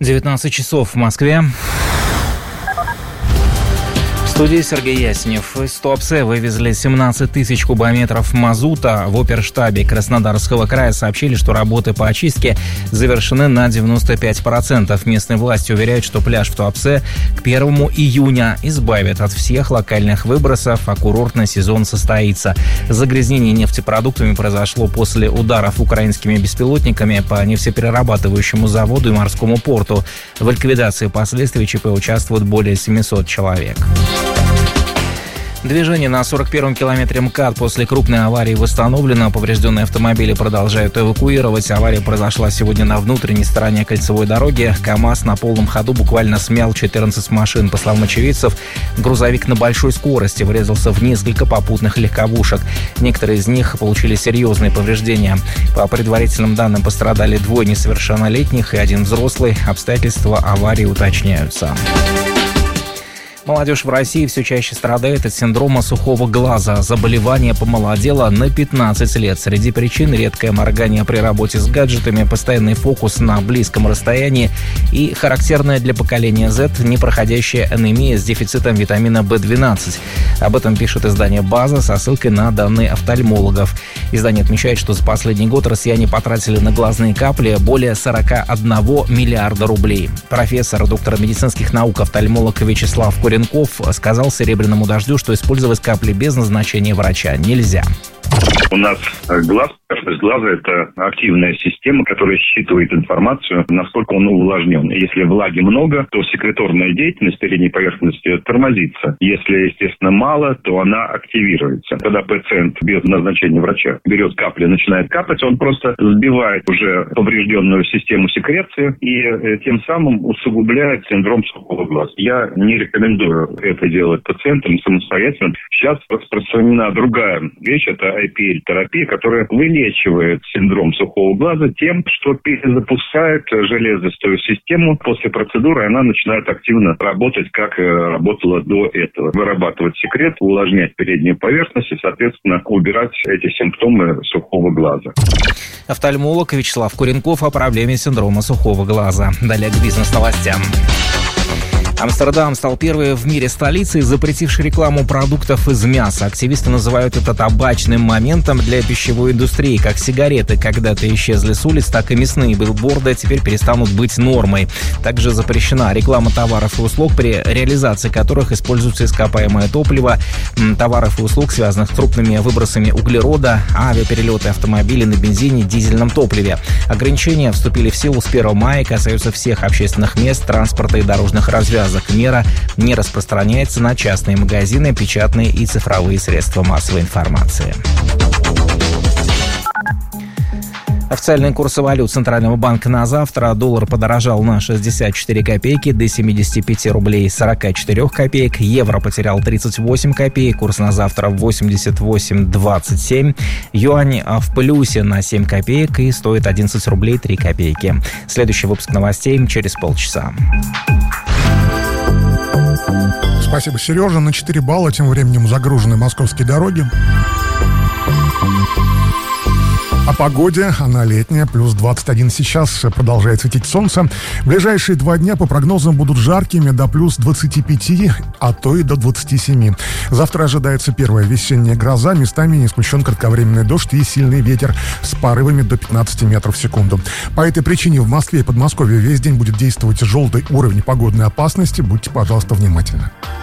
19 часов в Москве. В студии Сергей Яснев. Из Туапсе вывезли 17 тысяч кубометров мазута. В оперштабе Краснодарского края сообщили, что работы по очистке завершены на 95%. Местные власти уверяют, что пляж в Туапсе к 1 июня избавят от всех локальных выбросов, а курортный сезон состоится. Загрязнение нефтепродуктами произошло после ударов украинскими беспилотниками по нефтеперерабатывающему заводу и морскому порту. В ликвидации последствий ЧП участвуют более 700 человек. Движение на 41-м километре МКАД после крупной аварии восстановлено. Поврежденные автомобили продолжают эвакуировать. Авария произошла сегодня на внутренней стороне кольцевой дороги. КАМАЗ на полном ходу буквально смял 14 машин. По словам очевидцев, грузовик на большой скорости врезался в несколько попутных легковушек. Некоторые из них получили серьезные повреждения. По предварительным данным, пострадали 2 несовершеннолетних и 1 взрослый. Обстоятельства аварии уточняются. Молодежь в России все чаще страдает от синдрома сухого глаза. Заболевание помолодело на 15 лет. Среди причин редкое моргание при работе с гаджетами, постоянный фокус на близком расстоянии и характерная для поколения Z непроходящая анемия с дефицитом витамина В12. Об этом пишет издание «База» со ссылкой на данные офтальмологов. Издание отмечает, что за последний год россияне потратили на глазные капли более 41 миллиарда рублей. Профессор, доктор медицинских наук, офтальмолог Вячеслав Куренков сказал «Серебряному дождю», что использовать капли без назначения врача нельзя. У нас поверхность глаза – это активная система, которая считывает информацию, насколько он увлажнен. Если влаги много, то секреторная деятельность передней поверхности тормозится. Если, естественно, мало, то она активируется. Когда пациент без назначения врача берет капли, начинает капать, он просто сбивает уже поврежденную систему секреции и тем самым усугубляет синдром сухого глаза. Я не рекомендую это делать пациентам самостоятельно. Сейчас распространена другая вещь – это IPL-терапия, которая вылечивает синдром сухого глаза тем, что перезапускает железистую систему. После процедуры она начинает активно работать, как работала до этого. Вырабатывать секрет, увлажнять переднюю поверхность и, соответственно, убирать эти симптомы сухого глаза. Офтальмолог Вячеслав Куренков о проблеме синдрома сухого глаза. Далее к бизнес-новостям. Амстердам стал первой в мире столицей, запретившей рекламу продуктов из мяса. Активисты называют это табачным моментом для пищевой индустрии. Как сигареты когда-то исчезли с улиц, так и мясные билборды теперь перестанут быть нормой. Также запрещена реклама товаров и услуг, при реализации которых используется ископаемое топливо, товаров и услуг, связанных с крупными выбросами углерода, авиаперелеты, автомобили на бензине, дизельном топливе. Ограничения вступили в силу с 1 мая и касаются всех общественных мест, транспорта и дорожных развязок. Мера не распространяется на частные магазины, печатные и цифровые средства массовой информации. Официальные курсы валют Центрального банка на завтра. Доллар подорожал на 64 копейки до 75 рублей 44 копеек. Евро потерял 38 копеек. Курс на завтра 88,27. Юань в плюсе на 7 копеек и стоит 11 рублей 3 копейки. Следующий выпуск новостей через полчаса. Спасибо, Сережа. На 4 балла тем временем загружены московские дороги. О погоде. Она летняя, плюс 21 сейчас, продолжает светить солнце. В ближайшие 2 дня по прогнозам будут жаркими до плюс 25, а то и до 27. Завтра ожидается первая весенняя гроза, местами не исключен кратковременный дождь и сильный ветер с порывами до 15 метров в секунду. По этой причине в Москве и Подмосковье весь день будет действовать желтый уровень погодной опасности. Будьте, пожалуйста, внимательны.